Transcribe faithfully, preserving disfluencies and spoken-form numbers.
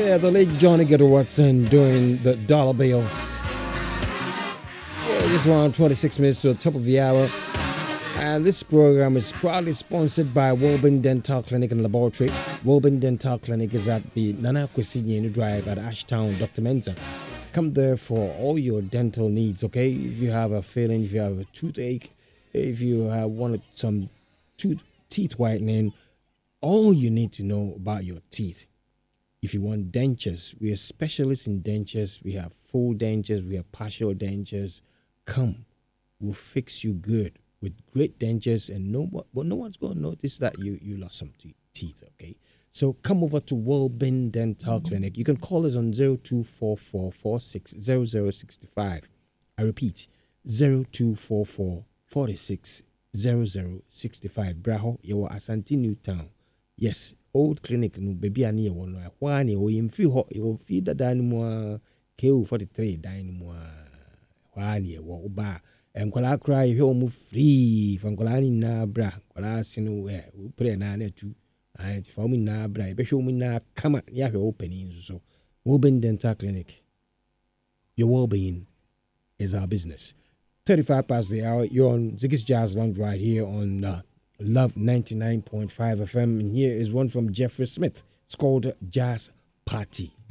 Yeah, the late Johnny Gator Watson doing the dollar bill. Yeah, just around twenty-six minutes to the top of the hour. And this program is proudly sponsored by Wolben Dental Clinic and Laboratory. Wolben Dental Clinic is at the Nana Kwesi Drive at Ashtown, Doctor Mensa. Come there for all your dental needs, okay? If you have a feeling, if you have a toothache, if you have wanted some tooth teeth whitening, all you need to know about your teeth. If you want dentures, we are specialists in dentures. We have full dentures, we have partial dentures. Come, we'll fix you good with great dentures, and no, well, no one's going to notice that you, you lost some te- teeth, okay? So come over to Wolben Dental Clinic. You can call us on zero two four four, four six zero zero six five. I repeat, zero two four four, four six zero zero six five. Braho, you are Asante Newtown. Yes, old clinic, no baby, I need one. Why, you will feel you will feed the dynamo K O forty-three dynamo. Why, you will buy. And kwala cry you move free from kwala na bra kwala sinu eh we pray na na tu and for me na bra be show me na come ya opening so Wolben Dental Clinic. Your well-being is our business. thirty-five past the hour. You're on Ziggy's Jazz Lounge right here on uh, Love ninety-nine point five F M, and here is one from Jeffrey Smith. It's called Jazz Party.